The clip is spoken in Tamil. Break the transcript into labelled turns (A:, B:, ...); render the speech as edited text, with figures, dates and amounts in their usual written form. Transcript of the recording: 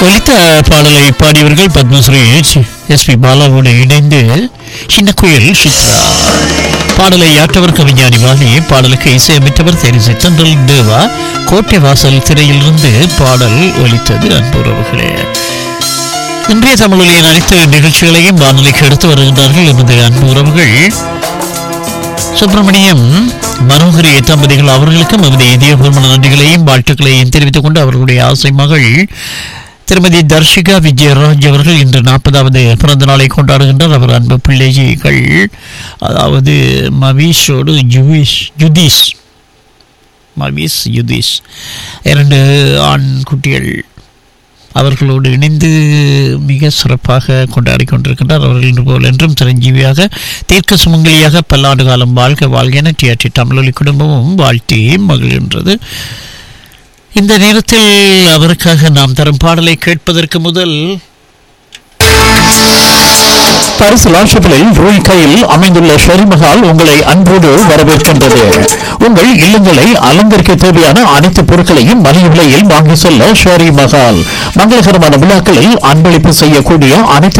A: ஒலித்த பாடலை பாடியவர்கள் பத்மஸ்ரீ எஸ்பி பாலாவோடு இணைந்து சின்ன குயில் சித்ரா. பாடலை ஆற்றவர் கவிஞானி வாணி, பாடலுக்கு இசையமைத்தவர் தெரிசை தென்றல் தேவா. கோட்டை வாசல் திரையிலிருந்து பாடல் ஒலித்தது. அன்புறவுகளே, இன்றைய தமிழொலியின் அனைத்து நிகழ்ச்சிகளையும் வானொலிக்கு எடுத்து வருகின்றார்கள் எமது அன்பு உறவுகள் சுப்பிரமணியம் மனோகரி தம்பதிகள். அவர்களுக்கும் எமது இதயபூர்வமான நன்றிகளையும் வாழ்த்துக்களையும் தெரிவித்துக் கொண்டு அவர்களுடைய ஆசை மகள் திருமதி தர்ஷிகா விஜயராஜ் அவர்கள் இன்று 40வது பிறந்த நாளை கொண்டாடுகின்றார். அவர் அன்பு பிள்ளைகள், அதாவது மவீஷோடு யுதீஷ் 2 ஆண் குட்டிகள் அவர்களோடு இணைந்து மிக சிறப்பாக கொண்டாடி கொண்டிருக்கின்றார். அவர்கள் போல் என்றும் சிரஞ்சீவியாக தீர்க்க சுமங்கலியாக பல்லாண்டு காலம் வாழ்க என டிஆர்டி தமிழொலி குடும்பமும் வாழ்த்தி மகிழ்கின்றது. இந்த நேரத்தில் அவருக்காக நாம் தரும் பாடலை கேட்பதற்கு முதல்
B: பரிசு லாட்சப்பிலில் ரூய் கையில் அமைந்துள்ள ஷெரிமஹால் உங்களை அன்போடு வரவேற்கின்றது. உங்கள் இல்லங்களை அலங்கரிக்க தேவையான அனைத்து பொருட்களையும் மலிவு விலையில் வாங்கி செல்ல ஷெரிமஹால். மங்களகரமான விழாக்களில் அன்பளிப்பு செய்யக்கூடிய அனைத்து